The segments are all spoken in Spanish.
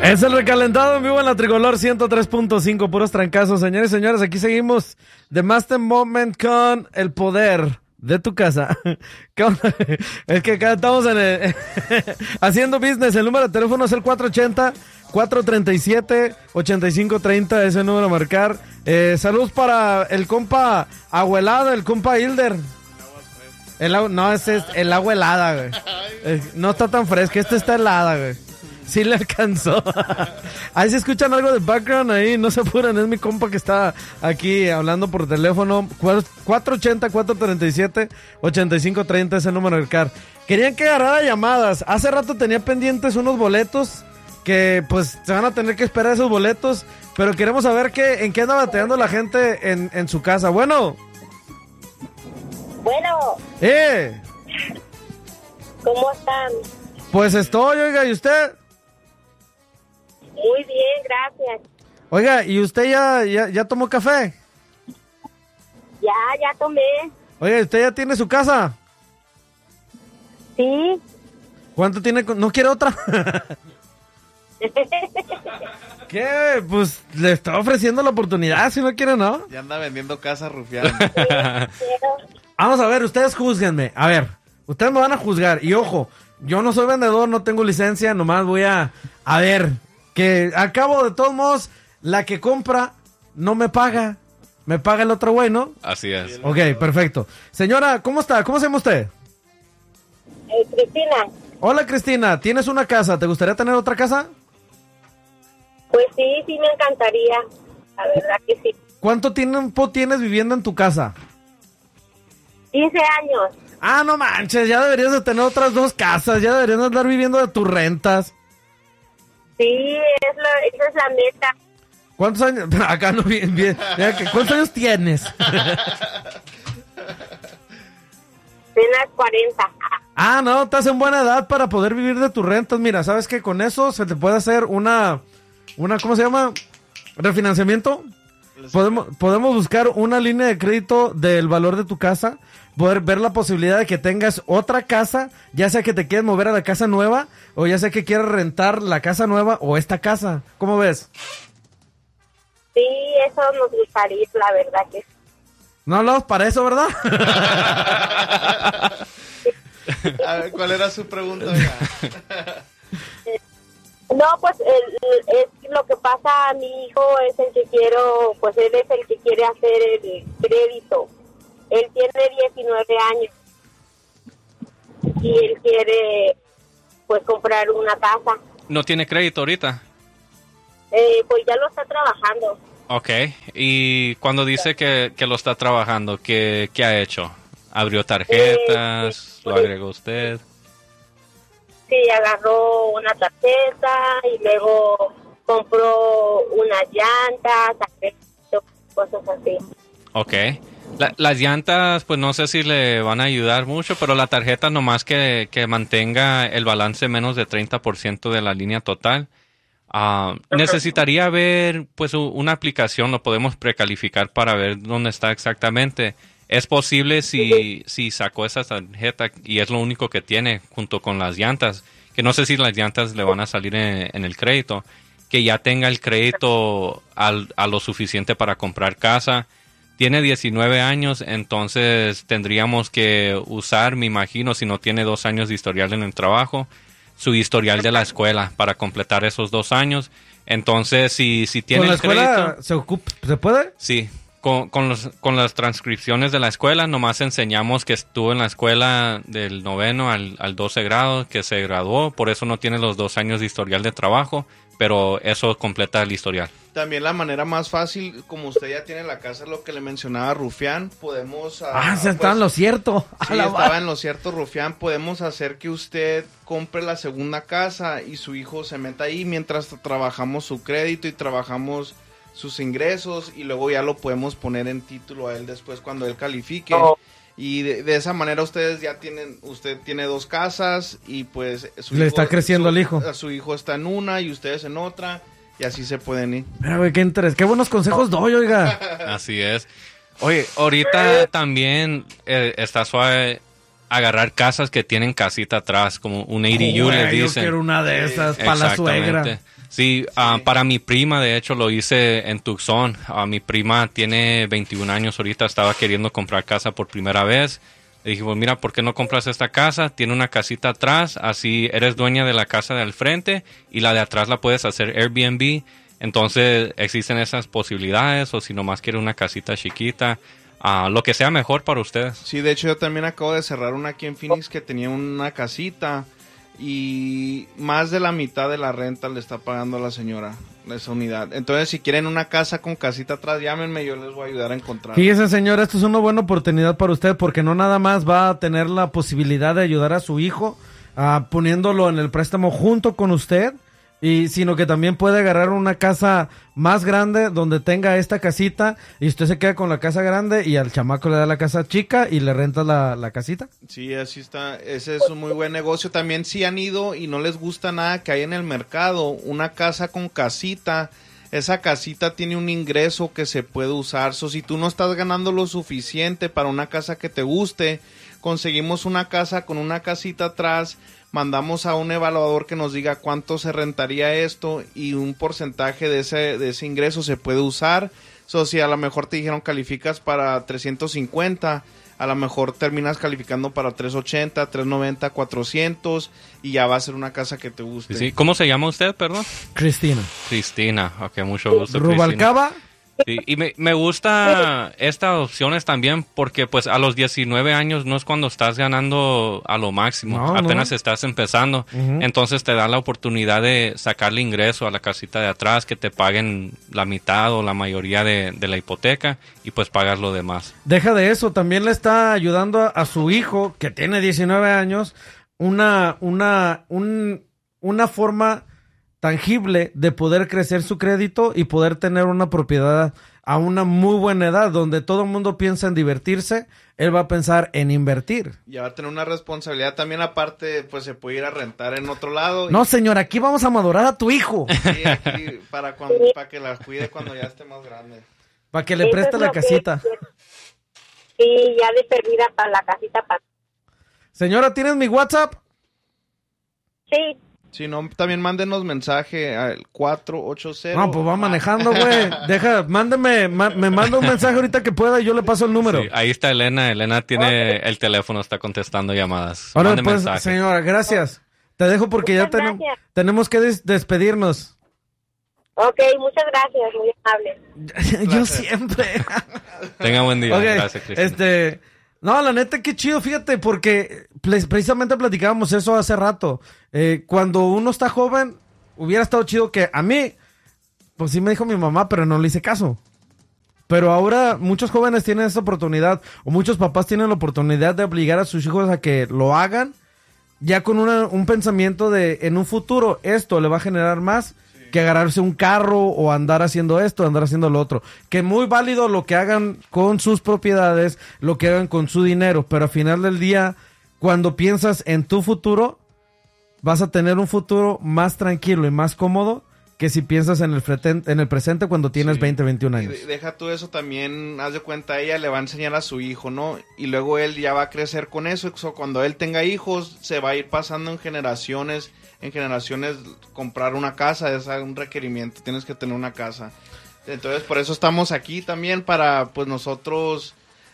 Es el recalentado en vivo en la Tricolor 103.5, puros trancazos. Señores y señores, aquí seguimos The Master Moment con el poder de tu casa. ¿Qué onda? Es que acá estamos haciendo business. El número de teléfono es el 480-437-8530, ese número a marcar. Saludos para el compa Aguelada, el compa Hilder. No, ese es el agua helada, güey. No está tan fresca, está helada, güey. Sí le alcanzó. Ahí se escuchan algo de background ahí, no se apuren, es mi compa que está aquí hablando por teléfono. 480-437-8530 es el número del CAR. Querían que agarrara llamadas. Hace rato tenía pendientes unos boletos que pues se van a tener que esperar esos boletos, pero queremos saber en qué anda bateando la gente en su casa. Bueno. ¿Cómo están? Pues estoy, oiga, ¿y usted? Muy bien, gracias. Oiga, ¿y usted ya tomó café? Ya tomé. Oiga, ¿usted ya tiene su casa? Sí. ¿Cuánto tiene? ¿No quiere otra? ¿Qué? Pues le está ofreciendo la oportunidad, si no quiere, ¿no? Ya anda vendiendo casa, rufián. Vamos a ver, ustedes júzguenme. A ver, ustedes me van a juzgar. Y ojo, yo no soy vendedor, no tengo licencia, nomás voy a ver, que al cabo de todos modos, la que compra no me paga. Me paga el otro güey, ¿no? Así es. Ok, perfecto. Señora, ¿cómo está? ¿Cómo se llama usted? Cristina. Hola, Cristina. ¿Tienes una casa? ¿Te gustaría tener otra casa? Pues sí me encantaría. La verdad que sí. ¿Cuánto tiempo tienes viviendo en tu casa? 15 años. Ah, no manches, ya deberías de tener otras 2 casas, ya deberías de andar viviendo de tus rentas. Sí, esa es la meta. ¿Cuántos años? Acá no bien. ¿Cuántos años tienes? Apenas 40. Ah, no, estás en buena edad para poder vivir de tus rentas. Mira, ¿sabes qué? Con eso se te puede hacer una ¿cómo se llama? ¿Refinanciamiento? Podemos buscar una línea de crédito del valor de tu casa, poder ver la posibilidad de que tengas otra casa, ya sea que te quieras mover a la casa nueva, o ya sea que quieras rentar la casa nueva o esta casa. ¿Cómo ves? Sí, eso nos gustaría, la verdad que sí. No hablamos para eso, ¿verdad? A ver, ¿cuál era su pregunta? No, pues es lo que pasa. A mi hijo es el que pues él es el que quiere hacer el crédito. Él tiene 19 años y él quiere pues comprar una casa. ¿No tiene crédito ahorita? Pues ya lo está trabajando. Ok, y cuando dice que lo está trabajando, ¿qué ha hecho? ¿Abrió tarjetas? ¿Lo agregó usted? Sí, agarró una tarjeta y luego compró unas llantas, cosas así. Ok. Las llantas, pues no sé si le van a ayudar mucho, pero la tarjeta nomás que mantenga el balance menos de 30% de la línea total. Necesitaría ver pues una aplicación, lo podemos precalificar para ver dónde está exactamente. Es posible si sacó esa tarjeta y es lo único que tiene junto con las llantas, que no sé si las llantas le van a salir en el crédito, que ya tenga el crédito a lo suficiente para comprar casa. Tiene 19 años, entonces tendríamos que usar, me imagino, si no tiene 2 años de historial en el trabajo, su historial de la escuela para completar esos 2 años. Entonces, si tiene el crédito... ¿Con la escuela se puede? Sí. Con las transcripciones de la escuela, nomás enseñamos que estuvo en la escuela del 9º al 12 grado, que se graduó, por eso no tiene los 2 años de historial de trabajo, pero eso completa el historial. También la manera más fácil, como usted ya tiene la casa, lo que le mencionaba Rufián, podemos... se está en lo cierto. Sí, estaba en lo cierto, Rufián. Podemos hacer que usted compre la segunda casa y su hijo se meta ahí mientras trabajamos su crédito y trabajamos sus ingresos, y luego ya lo podemos poner en título a él después cuando él califique. Y de esa manera usted tiene 2 casas y pues está creciendo el hijo. Su hijo está en una y ustedes en otra, y así se pueden ir. Mira, güey, qué buenos consejos doy, oiga. Así es. Oye, ahorita también está suave agarrar casas que tienen casita atrás, como un ADU les Yo dicen. quiero una de esas para la suegra. Sí, para mi prima, de hecho, lo hice en Tucson. Mi prima tiene 21 años ahorita, estaba queriendo comprar casa por primera vez. Le dije, pues mira, ¿por qué no compras esta casa? Tiene una casita atrás, así eres dueña de la casa del frente y la de atrás la puedes hacer Airbnb. Entonces existen esas posibilidades, o si nomás quiere una casita chiquita, lo que sea mejor para ustedes. Sí, de hecho yo también acabo de cerrar una aquí en Phoenix que tenía una casita y más de la mitad de la renta le está pagando la señora esa unidad. Entonces, si quieren una casa con casita atrás, llámenme, yo les voy a ayudar a encontrar. Fíjese, señora, esto es una buena oportunidad para usted porque no nada más va a tener la posibilidad de ayudar a su hijo poniéndolo en el préstamo junto con usted, sino que también puede agarrar una casa más grande donde tenga esta casita y usted se queda con la casa grande y al chamaco le da la casa chica y le renta la casita. Sí, así está. Ese es un muy buen negocio. También si han ido y no les gusta nada que hay en el mercado, una casa con casita, esa casita tiene un ingreso que se puede usar. Si tú no estás ganando lo suficiente para una casa que te guste, conseguimos una casa con una casita atrás, mandamos a un evaluador que nos diga cuánto se rentaría esto y un porcentaje de ese ingreso se puede usar. Si a lo mejor te dijeron calificas para 350, a lo mejor terminas calificando para 380, 390, 400 y ya va a ser una casa que te guste. Sí. ¿Cómo se llama usted, perdón? Cristina. Cristina, ok, mucho gusto. Rubalcaba. Sí, y me gusta estas opciones también porque pues a los 19 años no es cuando estás ganando a lo máximo, apenas estás empezando, entonces te da la oportunidad de sacarle ingreso a la casita de atrás, que te paguen la mitad o la mayoría de la hipoteca y pues pagas lo demás. Deja de eso, también le está ayudando a su hijo que tiene 19 años una forma tangible de poder crecer su crédito y poder tener una propiedad a una muy buena edad, donde todo el mundo piensa en divertirse, él va a pensar en invertir. Y va a tener una responsabilidad también aparte, pues se puede ir a rentar en otro lado. No, señor, aquí vamos a madurar a tu hijo. Sí, aquí para que la cuide cuando ya esté más grande. Para que le preste la casita. Sí, ya de perdida para la casita. Señora, ¿tienes mi WhatsApp? Sí. Si no, también mándenos mensaje al 480. No, pues va manejando, güey. Me manda un mensaje ahorita que pueda y yo le paso el número. Sí, ahí está Elena. Elena tiene el teléfono, está contestando llamadas. Ahora Mande pues, mensaje. señora, gracias. Te dejo porque ya tenemos que despedirnos. Ok, muchas gracias, muy amable. Yo siempre. Tenga buen día. Okay, gracias, Cristina. No, la neta, qué chido, fíjate, porque precisamente platicábamos eso hace rato. Cuando uno está joven, hubiera estado chido que a mí, pues sí me dijo mi mamá, pero no le hice caso. Pero ahora muchos jóvenes tienen esa oportunidad, o muchos papás tienen la oportunidad de obligar a sus hijos a que lo hagan, ya con un pensamiento de, en un futuro, esto le va a generar más que agarrarse un carro o andar haciendo esto, andar haciendo lo otro. Que muy válido lo que hagan con sus propiedades, lo que hagan con su dinero, pero al final del día, cuando piensas en tu futuro, vas a tener un futuro más tranquilo y más cómodo que si piensas en el presente cuando tienes 20, 21 años. Y deja tú eso también, haz de cuenta, ella le va a enseñar a su hijo, ¿no? Y luego él ya va a crecer con eso. Cuando él tenga hijos, se va a ir pasando en generaciones comprar una casa es un requerimiento, tienes que tener una casa. Entonces por eso estamos aquí también para pues nosotros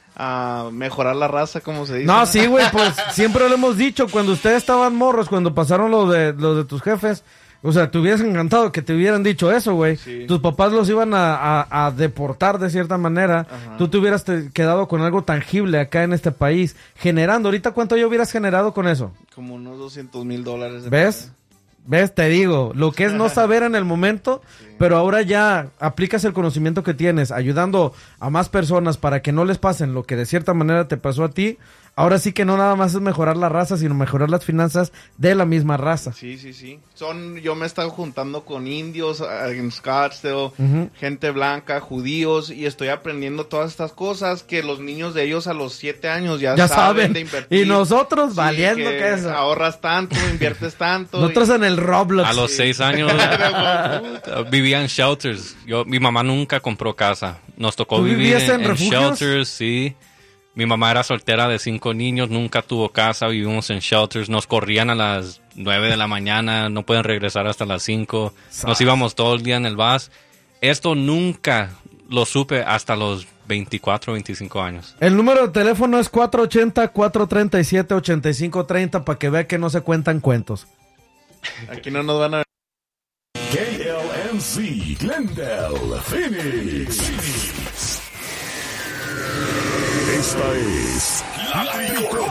mejorar la raza, como se dice. No, sí, güey, pues siempre lo hemos dicho, cuando ustedes estaban morros, cuando pasaron lo de tus jefes, o sea, te hubieras encantado que te hubieran dicho eso, güey. Sí. Tus papás los iban a deportar de cierta manera. Ajá. Tú te hubieras quedado con algo tangible acá en este país, generando. ¿Ahorita cuánto ya hubieras generado con eso? Como unos $200,000. ¿Ves? ¿Ves? Te digo, lo que es no saber en el momento, sí. Pero ahora ya aplicas el conocimiento que tienes, ayudando a más personas para que no les pasen lo que de cierta manera te pasó a ti. Ahora sí que no nada más es mejorar la raza, sino mejorar las finanzas de la misma raza. Sí. Yo me he estado juntando con indios en Scottsdale, gente blanca, judíos, y estoy aprendiendo todas estas cosas que los niños de ellos a los 7 años ya saben de invertir. Y nosotros valiendo que eso. Ahorras tanto, inviertes tanto. Nosotros en el Roblox. A los 6 años vivía en shelters. Mi mamá nunca compró casa. Nos tocó vivir en shelters, sí. Mi mamá era soltera de 5 niños, nunca tuvo casa, vivimos en shelters, nos corrían a las 9 de la mañana, no pueden regresar hasta las 5, nos íbamos todo el día en el bus. Esto nunca lo supe hasta los 24, 25 años. El número de teléfono es 480-437-8530 para que vea que no se cuentan cuentos. Aquí no nos van a... KLMC, Glendale, Phoenix. Esta es La Tricolor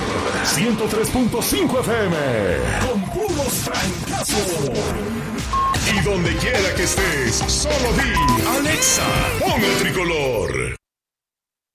103.5 FM con puros francazos. Y donde quiera que estés, solo di Alexa, pon el Tricolor.